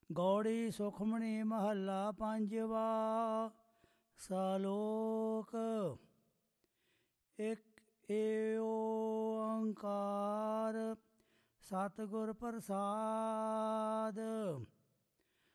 ਗੌੜੀ ਸੁਖਮਣੀ ਮਹੱਲਾ ਪੰਜਵਾ। ਸਲੋਕ। ਇਕ ਏਓੰਕਾਰ ਸਤਿਗੁਰ ਪ੍ਰਸਾਦ।